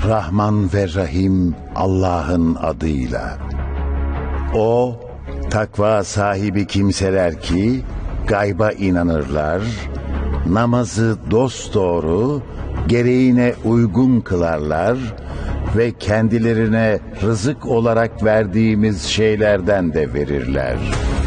Rahman ve Rahim Allah'ın adıyla. O, takva sahibi kimseler ki gayba inanırlar, namazı dosdoğru, gereğine uygun kılarlar ve kendilerine rızık olarak verdiğimiz şeylerden de verirler.